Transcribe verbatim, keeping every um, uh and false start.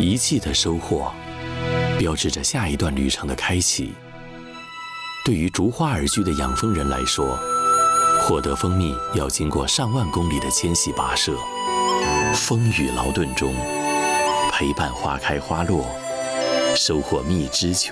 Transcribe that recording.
一季的收获，标志着下一段旅程的开启。对于逐花而居的养蜂人来说，获得蜂蜜要经过上万公里的迁徙跋涉，风雨劳顿中，陪伴花开花落，收获蜜汁琼